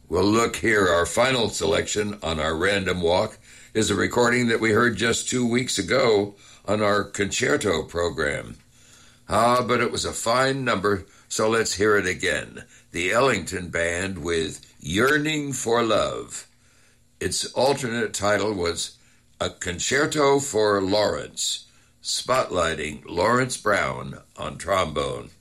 Well, look here. Our final selection on our random walk is a recording that we heard just 2 weeks ago on our concerto program. But it was a fine number, so let's hear it again. The Ellington Band with Yearning for Love. Its alternate title was A Concerto for Lawrence, spotlighting Lawrence Brown on trombone.